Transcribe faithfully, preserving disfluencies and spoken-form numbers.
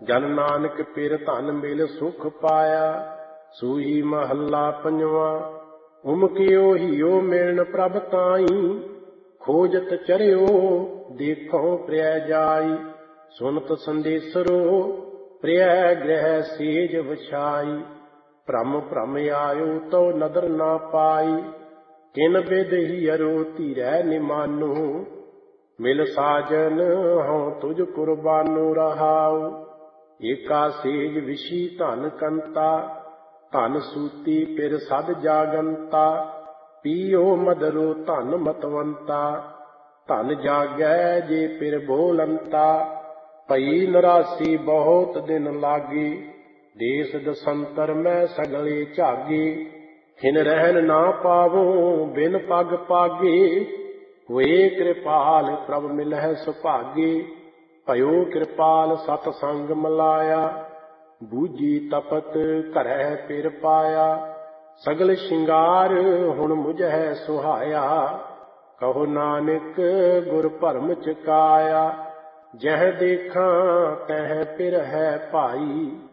ਜਨ ਨਾਨਕ ਪਿਰ ਧਨ ਮਿਲ ਸੁਖ ਪਾਇਆ। ਸੂਈ ਮਹੱਲਾ ਪੰਜਵਾਂ। ਉਮਕਿਓ ਹਿਓ ਮਿਲਨ ਪ੍ਰਭ ਤਾਈ, ਖੋਜਤ ਚਰਿਓ ਦੇਖੋ ਪ੍ਰਿਆ ਜਾਈ। ਸੁਨਤ ਸੰਦੇਸਰੋ ਪ੍ਰਿਆ ਗ੍ਰਹਿ ਸੇਜ ਵਛਾਈ। ਭ੍ਰਮ ਭ੍ਰਮ ਆਇਓ ਤਉ ਨਦਰ ਨਾ ਪਾਈ। ਕਿਨ ਬਿਦ ਹੀਅਰੋ ਧੀਰੈ ਨਿਮਾਨੋ, ਮਿਲ ਸਾਜਨ ਹਉ ਤੁਝ ਕੁਰਬਾਨੋ ਰਹਾਉ। ਏਕਾ ਸੇਜ ਵਿਸ਼ੀ ਧਨ ਕੰਤਾ, ਧਨ ਸੂਤੀ ਪਿਰ ਸਦ ਜਾਗੰਤਾ। ਪੀਓ ਮਦਰੋ ਧਨ ਮਤਵੰਤਾ, ਧਨ ਜਾਗੈ ਜੇ ਪਿਰ ਬੋਲੰਤਾ। ਭਈ ਨਰਾਸੀ ਬਹੁਤ ਦਿਨ ਲਾਗੇ, ਦੇਸ ਦਸੰਤਰ ਮੈਂ ਸਗਲੇ ਝਾਗੇ। ਖਿਨ ਰਹਿਨ ਨਾ ਪਾਵੋ ਬਿਨ ਪਗ ਪਾਗੇ, ਹੋਏ ਕਿਰਪਾਲ ਪ੍ਰਭ ਮਿਲਹਿ ਸੁਭਾਗੇ। ਭਇਓ ਕਿਰਪਾਲ ਸਤ ਸੰਗ ਮਲਾਇਆ, ਬੂਝੀ ਤਪਤ ਘਰੈ ਪਿਰ ਪਾਇਆ। ਸਗਲ ਸ਼ਿੰਗਾਰ ਹੁਣ ਮੁਝੈ ਸੁਹਾਇਆ, ਕਹੋ ਨਾਨਕ ਗੁਰ ਭਰਮ ਚੁਕਾਇਆ। ਜਹ ਦੇਖਾਂ ਤਹ ਪਿਰ ਹੈ ਭਾਈ,